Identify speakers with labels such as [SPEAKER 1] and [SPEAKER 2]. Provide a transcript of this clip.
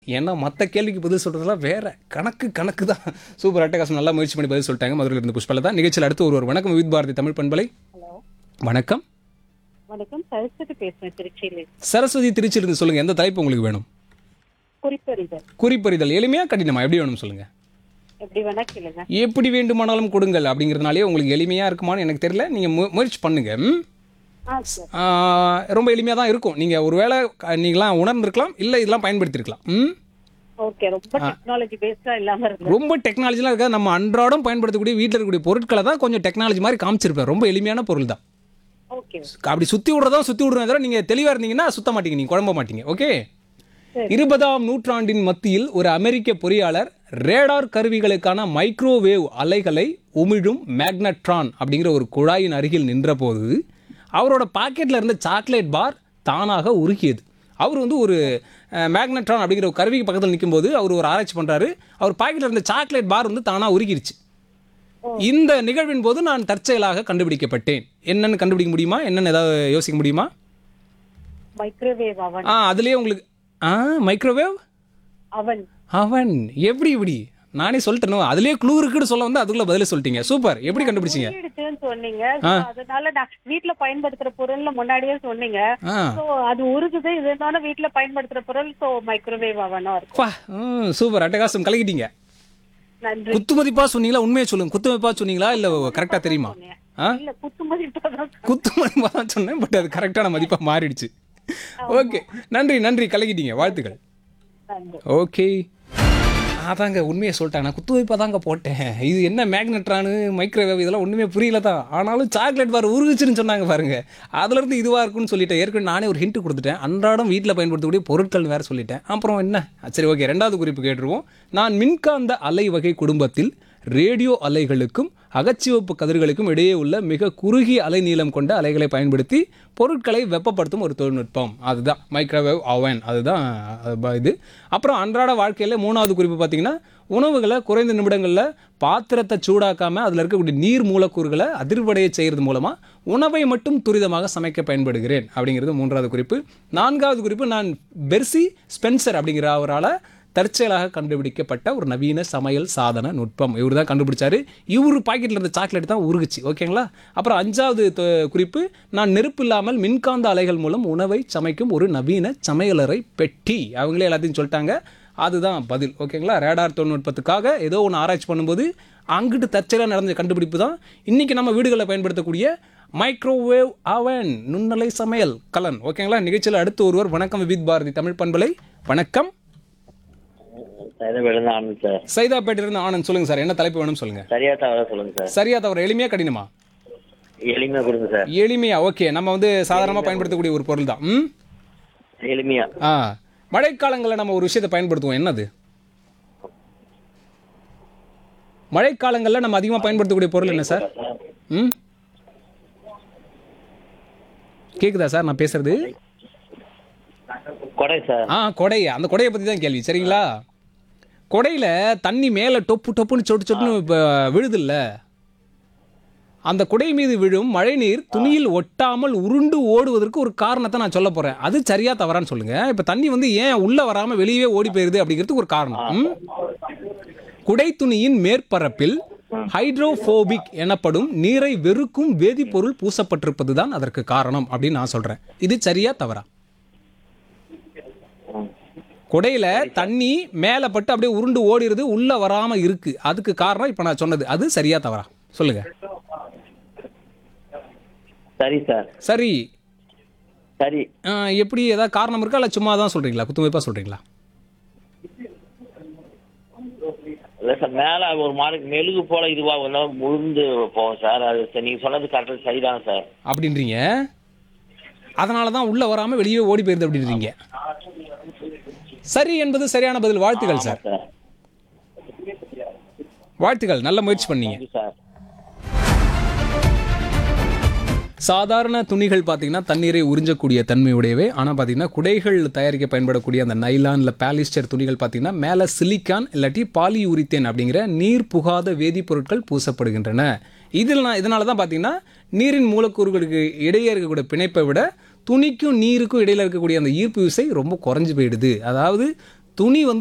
[SPEAKER 1] ஏன்னா மற்ற கேள்விக்கு பதில் சொல்கிறதுலாம் வேற கணக்கு தான். சூப்பர் அட்டகாசம், நல்லா முயற்சி பண்ணி பதில் சொல்லிட்டாங்க. மதுரையில் இருந்து புஷ்பலதா. நிகழ்ச்சியில் அடுத்து ஒருவர். வணக்கம் வித் பாரதி தமிழ் பண்பலை.
[SPEAKER 2] ஹலோ
[SPEAKER 1] வணக்கம்.
[SPEAKER 2] வணக்கம், சரஸ்வதி பேசுறேன் திருச்சியில.
[SPEAKER 1] சரஸ்வதி திருச்சியிலிருந்து சொல்லுங்கள், எந்த தலைப்பு உங்களுக்கு வேணும்?
[SPEAKER 2] குறிப்பறிதல்
[SPEAKER 1] குறிப்பறிதல் எளிமையா கடினமா எப்படி வேணும் சொல்லுங்கள்.
[SPEAKER 2] எப்படி வேணா கேளுங்க.
[SPEAKER 1] எப்படி வேண்டுமானாலும் கொடுங்கள் அப்படிங்கிறதுனாலே உங்களுக்கு எளிமையாக இருக்குமான்னு எனக்கு தெரியல. நீங்கள் முயற்சி பண்ணுங்க.
[SPEAKER 2] சார்
[SPEAKER 1] ரொம்ப எளிமையாக தான் இருக்கும். நீங்கள் ஒருவேளை நீங்களாம் உணர்ந்திருக்கலாம், இல்லை இதெல்லாம் பயன்படுத்தியிருக்கலாம்.
[SPEAKER 2] ஓகே, ரொம்ப டெக்னாலஜி பேஸ்டா இல்லாம இருக்கு.
[SPEAKER 1] ரொம்ப டெக்னாலஜிலாம் இருக்காது. நம்ம அன்றாடம் பயன்படுத்தக்கூடிய வீட்டில் இருக்கக்கூடிய பொருட்களை தான் கொஞ்சம் டெக்னாலஜி மாதிரி காமிச்சிருப்பேன். ரொம்ப எளிமையான பொருள் தான்.
[SPEAKER 2] ஓகே,
[SPEAKER 1] அப்படி சுற்றி விடுறதா தவிர நீங்கள் தெளிவாக இருந்தீங்கன்னா சுத்த மாட்டீங்க, நீங்கள் குழம்ப மாட்டீங்க. ஓகே. 20ஆம் நூற்றாண்டின் மத்தியில் ஒரு அமெரிக்க பொறியாளர் ரேடார் கருவிகளுக்கான மைக்ரோவேவ் அலைகளை உமிழும் மேக்னட்ரான் அப்படிங்கிற ஒரு குழாயின் அருகில் நின்றபோது அவரோட பாக்கெட்டில் இருந்த சாக்லேட் பார் தானாக உருகியது. அவர் வந்து ஒரு மேக்னட்ரான் அப்படிங்கிற ஒரு கருவிக்கு பக்கத்தில் நிற்கும்போது அவர் ஒரு ஆராய்ச்சி பண்ணுறாரு. அவர் பாக்கெட்டில் இருந்த சாக்லேட் பார் வந்து தானாக உருகிருச்சு. இந்த நிகழ்வின் போது நான் தற்செயலாக கண்டுபிடிக்கப்பட்டேன். என்னன்னு கண்டுபிடிக்க முடியுமா? என்னன்னு ஏதாவது யோசிக்க முடியுமா?
[SPEAKER 2] மைக்ரோவேவ் அவன்.
[SPEAKER 1] அதுலேயே உங்களுக்கு மைக்ரோவேவ்
[SPEAKER 2] அவன்
[SPEAKER 1] அவன் எப்படி இப்படி நானே சொல்லிட்டேன். அதுலயே க்ளூ இருக்குன்னு சொல்ல வந்து அதுக்குள்ள பதிலே சொல்லிட்டீங்க. சூப்பர். எப்படி கண்டுபிடிச்சீங்க?
[SPEAKER 2] சொன்னீங்க, அதனால நான் வீட்ல பயன்படுத்துற பொருள்ல முன்னாடியே சொன்னீங்க. சோ அது உருகுது, இதனால வீட்ல பயன்படுத்துற பொருள், சோ மைக்ரோவேவ் அவனா இருக்கும்.
[SPEAKER 1] சூப்பர் அட்டகாசம், கலக்கிட்டீங்க.
[SPEAKER 2] நன்றி.
[SPEAKER 1] குத்துமதிப்பா சொன்னீங்களா? உண்மையை சொல்லுங்க. குத்துமதிப்பா சொன்னீங்களா இல்ல கரெக்டா தெரியுமா?
[SPEAKER 2] இல்ல, குத்துமதிப்பா
[SPEAKER 1] தான் சொன்னேன், பட் அது கரெக்டான மதிப்பா மாறிடுச்சு. ஓகே, நன்றி, கலக்கிட்டீங்க. வாழ்த்துக்கள். ஓகே, அதாங்க உண்மையை சொல்லிட்டாங்க. நான் குத்து வைப்பாக தாங்க போட்டேன். இது என்ன மேக்னட்ரானு மைக்ரோவேவ் இதெல்லாம் ஒன்றுமே புரியல தான். ஆனாலும் சாக்லேட் பார் உருகுச்சுன்னு சொன்னாங்க பாருங்க. அதுலேருந்து இதுவாக இருக்குன்னு சொல்லிட்டேன். ஏற்கனவே நானே ஒரு ஹிண்ட் கொடுத்துட்டேன். அன்றாடம் வீட்டில் பயன்படுத்தக்கூடிய பொருட்கள் வேறு சொல்லிட்டேன். அப்புறம் என்ன, சரி ஓகே, ரெண்டாவது குறிப்பு கேட்டுருவோம். நான் மின்காந்த அலை வகை குடும்பத்தில் ரேடியோ அலைகளுக்கும் அகச்சிவப்பு கதிர்களுக்கும் இடையே உள்ள மிக குறுகிய அலை நீளம் கொண்ட அலைகளை பயன்படுத்தி பொருட்களை வெப்பப்படுத்தும் ஒரு தொழில்நுட்பம். அதுதான் மைக்ரோவேவ் அவன். அதுதான் இது. அப்புறம் அன்றாட வாழ்க்கையில் மூணாவது குறிப்பு பார்த்தீங்கன்னா, உணவுகளை குறைந்த நிமிடங்களில் பாத்திரத்தை சூடாக்காமல் அதில் இருக்கக்கூடிய நீர் மூலக்கூறுகளை அதிர்வடைய செய்கிறது மூலமாக உணவை மட்டும் துரிதமாக சமைக்க பயன்படுகிறேன் அப்படிங்கிறது மூன்றாவது குறிப்பு. நான்காவது குறிப்பு, நான் பெர்சி ஸ்பென்சர் அப்படிங்கிற அவரால் தற்செயலாக கண்டுபிடிக்கப்பட்ட ஒரு நவீன சமையல் சாதன நுட்பம். இவர் தான் கண்டுபிடிச்சாரு. இவர் பாக்கெட்டில் இருந்த சாக்லேட் தான் உருகுச்சு. ஓகேங்களா? அப்புறம் அஞ்சாவது குறிப்பு, நான் நெருப்பு இல்லாமல் மின்காந்த அலைகள் மூலம் உணவை சமைக்கும் ஒரு நவீன சமையலறை பெட்டி. அவங்களே எல்லாத்தையும் சொல்லிட்டாங்க. அதுதான் பதில். ஓகேங்களா? ரேடார் தொழில்நுட்பத்துக்காக ஏதோ ஒன்று ஆராய்ச்சி பண்ணும்போது அங்கிட்டு தற்செயலாக நடந்த கண்டுபிடிப்பு தான் இன்றைக்கி நம்ம வீடுகளில் பயன்படுத்தக்கூடிய மைக்ரோவேவ் அவன், நுண்ணலை சமையல் கலன். ஓகேங்களா? நிகழ்ச்சியில் அடுத்து ஒருவர். வணக்கம் வித் பாரதி தமிழ் பண்பலை. வணக்கம். சைதாப்பேட்டிலிருந்து ஆனந்த். சொல்லுங்க சார், என்ன தலைப்பு வேணும் சொல்லுங்க.
[SPEAKER 3] சரியா தவறா சொல்லுங்க சார்.
[SPEAKER 1] சரியா தவறு, எளிமையா கடினமா?
[SPEAKER 3] எளிமையா கொடுங்க சார்.
[SPEAKER 1] எளிமையா. ஓகே, நம்ம வந்து சாதாரணமா பயன்படுத்தக்கூடிய ஒரு பொருள் தான்.
[SPEAKER 3] எளிமையா.
[SPEAKER 1] மழைக்காலங்களில் நம்ம ஒரு விஷயத்தை பயன்படுத்துவோம். என்னது? மழைக்காலங்களில் நம்ம அதிகமாக பயன்படுத்தக்கூடிய பொருள் என்ன சார்? கேக்குதா சார் நான் பேசுறது?
[SPEAKER 3] கொடை சார்.
[SPEAKER 1] கொடை. அந்த கொடையை பத்தி தான் கேள்வி. சரிங்களா? கொடையில தண்ணி மேல டொப்பு டொப்புன்னு சொட்டுன்னு விழுது இல்ல, அந்த குடை மீது விழும் மழை நீர் துணியில் ஒட்டாமல் உருண்டு ஓடுவதற்கு ஒரு காரணத்தை நான் சொல்ல போறேன். அது சரியா தவறான்னு சொல்லுங்க. இப்ப தண்ணி வந்து ஏன் உள்ள வராம வெளியே ஓடி போயிருது அப்படிங்கிறதுக்கு ஒரு காரணம். குடை துணியின் மேற்பரப்பில் ஹைட்ரோபோபிக் எனப்படும் நீரை வெறுக்கும் வேதிப்பொருள் பூசப்பட்டிருப்பதுதான் அதற்கு காரணம் அப்படின்னு நான் சொல்றேன். இது சரியா தவறா? கொடையில தண்ணி மேல பட்டு அப்படியே உருண்டு ஓடிடுது, உள்ள வராம இருக்கு. அதுக்கு காரணம் இப்ப நான் சொன்னது. அது சரியா தவறா சொல்லுங்க.
[SPEAKER 3] சரி சார்.
[SPEAKER 1] சரி.
[SPEAKER 3] சரி.
[SPEAKER 1] எப்படி, ஏதாவது காரணம் இருக்கா இல்ல சும்மா தான் சொல்றீங்களா? குத்துமைப்பா சொல்றீங்களா?
[SPEAKER 3] இல்ல சார், மேல ஒரு மாதிரி மெழுகு போல இதுவா உளுந்து போகும் சார். அது நீங்க சொன்னது கரெக்டாக சரிதான் சார்
[SPEAKER 1] அப்படின்றீங்க. அதனாலதான் உள்ள வராம வெளியே ஓடி போயிருது அப்படின்றீங்க. சரி என்பது சரியான பதில். வாழ்த்துக்கள் சார். வாழ்த்துக்கள், நல்ல முயற்சி பண்ணீங்க. சாதாரண துணிகள் பார்த்தீங்கன்னா தண்ணீரை உறிஞ்சக்கூடிய தன்மையுடையவே. ஆனால் பார்த்தீங்கன்னா குடைகள் தயாரிக்க பயன்படக்கூடிய அந்த நைலான் இல்லை பாலிஸ்டர் துணிகள் பார்த்தீங்கன்னா மேலே சிலிக்கான் இல்லாட்டி பாலியூரித்தேன் அப்படிங்கிற நீர் புகாத வேதிப்பொருட்கள் பூசப்படுகின்றன. இதனால தான் பார்த்தீங்கன்னா நீரின் மூலக்கூறுகளுக்கு இடையே இருக்கக்கூடிய பிணைப்பை விட துணிக்கும் நீருக்கும் இடையில இருக்கக்கூடிய அந்த ஈர்ப்பு விசை ரொம்ப குறைஞ்சு போயிடுது. அதாவது துணி வந்து